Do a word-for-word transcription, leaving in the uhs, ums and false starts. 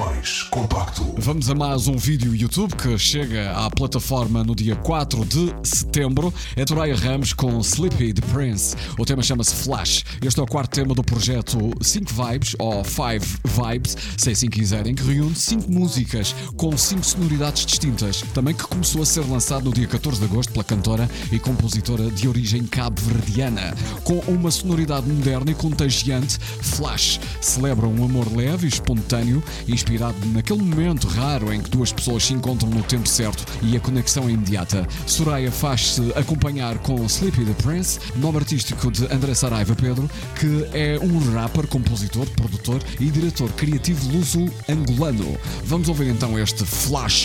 mais compacto. Vamos a mais um vídeo YouTube que chega à plataforma no dia quatro de setembro. É Soraya Ramos com Sleepy the Prince. O tema chama-se Flash. Este é o quarto tema do projeto cinco Vibes, ou five Vibes, se assim quiserem, que reúne cinco músicas com cinco sonoridades distintas. Também que começou a ser lançado no dia catorze de agosto pela cantora e compositora de origem cabo-verdiana. Com uma sonoridade moderna e contagiante, Flash celebra um amor leve e espontâneo, inspirado naquele momento raro em que duas pessoas se encontram no tempo certo e a conexão é imediata. Soraya faz-se acompanhar com Sleepy the Prince, nome artístico de André Saraiva Pedro, que é um rapper, compositor, produtor e diretor criativo luso-angolano. Vamos ouvir então este Flash.